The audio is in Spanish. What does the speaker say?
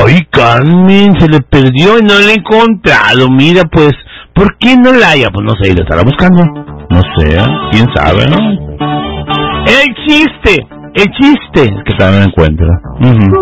Ay, Carmen, se le perdió y no la he encontrado. Mira, pues, ¿por qué no la haya? Pues no sé, ¿la estará buscando? No sé, quién sabe, ¿no? El chiste es que también la encuentra.